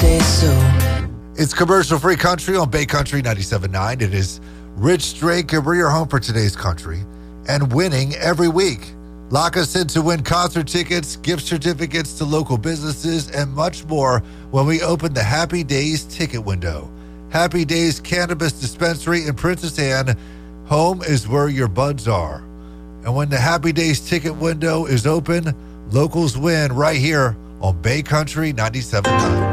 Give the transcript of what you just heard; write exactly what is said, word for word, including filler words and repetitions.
say so. It's commercial-free country on Bay Country ninety-seven point nine. It is Rich Drake, and we're your home for today's country and winning every week. Lock us in to win concert tickets, gift certificates to local businesses, and much more when we open the Happy Days ticket window. Happy Days Cannabis Dispensary in Princess Anne. Home is where your buds are. And when the Happy Days ticket window is open, locals win right here on Bay Country ninety-seven point nine.